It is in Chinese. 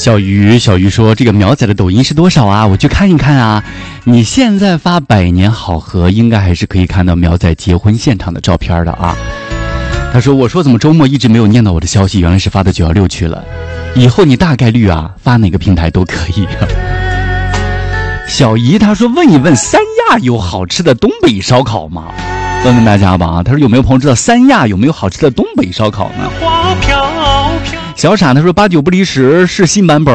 小鱼说这个苗仔的抖音是多少啊？我去看一看啊。你现在发百年好合，应该还是可以看到苗仔结婚现场的照片的啊。他说我说怎么周末一直没有念到我的消息，原来是发到916去了。以后你大概率啊发哪个平台都可以啊。小姨他说问一问三亚有好吃的东北烧烤吗？问问大家吧。他说有没有朋友知道三亚有没有好吃的东北烧烤呢？小傻他说89不离10是新版本，